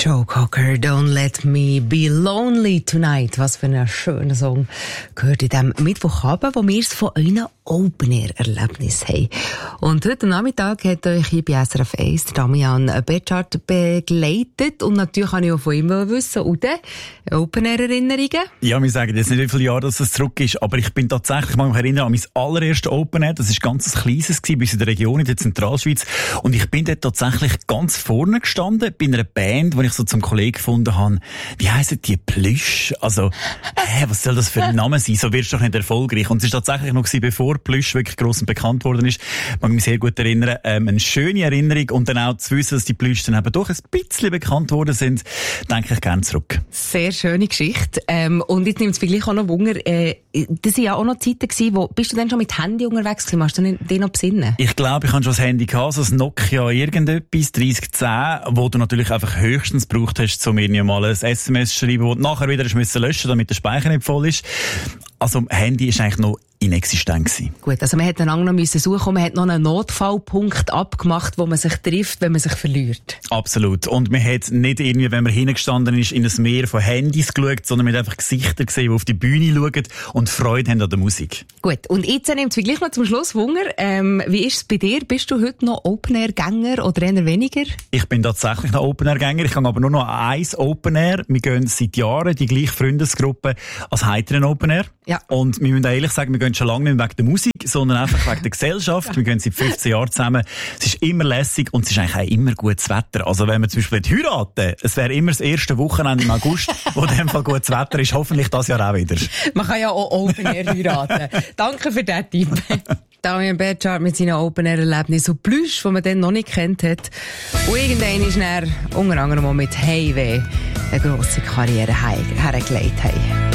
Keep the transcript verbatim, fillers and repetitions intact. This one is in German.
Joe Cocker, Don't Let Me Be Lonely Tonight. Was für ein schöner Song gehört in diesem Mittwochabend, wo wir es von einem Open-Air-Erlebnis haben. Und heute Nachmittag hat euch hier bei S R F eins Damian Betschart begleitet. Und natürlich kann ich auch von ihm wissen, Ude, Open-Air-Erinnerungen? Ja, wir sagen jetzt nicht, wie viele Jahre das zurück ist, aber ich bin tatsächlich, ich mag mich erinnern an mein allererstes Open-Air. Das war ganz ein kleines gewesen, bis in der Region, in der Zentralschweiz. Und ich bin dort tatsächlich ganz vorne gestanden, bei einer Band, wo ich so zum Kollegen gefunden habe, wie heissen die Plüsch? Also, hä, was soll das für ein Name sein? So wirst du doch nicht erfolgreich. Und es war tatsächlich noch gewesen, bevor Plüsch wirklich gross und bekannt worden ist. Ich mag mich sehr gut erinnern. Ähm, eine schöne Erinnerung und dann auch zu wissen, dass die Plüsch dann eben doch ein bisschen bekannt worden sind, denke ich gerne zurück. Sehr schöne Geschichte. Ähm, und jetzt nimmt es vielleicht auch noch Wunder, äh, das waren ja auch noch Zeiten gewesen, wo, bist du denn schon mit Handy unterwegs gewesen? Machst du dich noch besinnen? Ich glaube, ich hatte schon das Handy gehabt, so ein Nokia irgendetwas, dreißig zehn, wo du natürlich einfach höchstens gebraucht hast, um irgendwie mal ein S M S zu schreiben, wo du nachher wieder löschen musst, damit der Speicher nicht voll ist. Also, Handy ist eigentlich noch inexistent gewesen. Gut, also man hätte dann noch müssen suchen, man hat noch einen Notfallpunkt abgemacht, wo man sich trifft, wenn man sich verliert. Absolut. Und man hat nicht irgendwie, wenn man hingestanden ist, in ein Meer von Handys geschaut, sondern man hat einfach Gesichter gesehen, die auf die Bühne schauen und Freude haben an der Musik. Gut, und jetzt nimmt es gleich noch zum Schluss Wunder. Ähm, wie ist es bei dir? Bist du heute noch Open-Air-Gänger oder eher weniger? Ich bin tatsächlich noch Open-Air-Gänger. Ich gehe aber nur noch an eins Open-Air. Wir gehen seit Jahren die gleiche Freundesgruppe als heiteren Open-Air. Ja. Und wir müssen ehrlich sagen, wir gehen schon lange nicht wegen der Musik, sondern einfach wegen der Gesellschaft. Ja. Wir gehen seit fünfzehn Jahren zusammen. Es ist immer lässig und es ist eigentlich auch immer gutes Wetter. Also wenn wir zum Beispiel heiraten, es wäre immer das erste Wochenende im August, wo in dem Fall gutes Wetter ist. Hoffentlich das Jahr auch wieder. Man kann ja auch Open-Air heiraten. Danke für diesen Tipp. Damian Betschart mit seinen Open-Air-Erlebnissen und Plüsch, die man dann noch nicht kennt hat. Und irgendwann ist er unter anderem mit Heimweh eine grosse Karriere hergelegt haben.